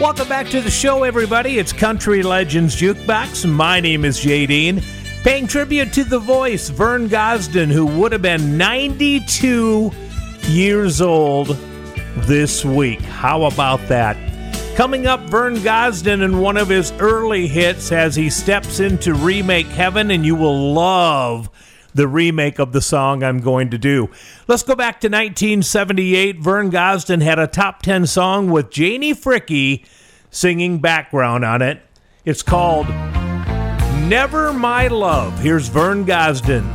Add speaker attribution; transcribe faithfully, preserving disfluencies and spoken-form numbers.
Speaker 1: Welcome back to the show, everybody. It's Country Legends Jukebox. My name is Jay Dean, paying tribute to the voice, Vern Gosdin, who would have been ninety-two years old this week. How about that? Coming up, Vern Gosdin in one of his early hits as he steps into remake heaven, and you will love the remake of the song I'm going to do. Let's go back to nineteen seventy-eight. Vern Gosdin had a top ten song with Janie Fricke singing background on it. It's called Never My Love. Here's Vern Gosdin.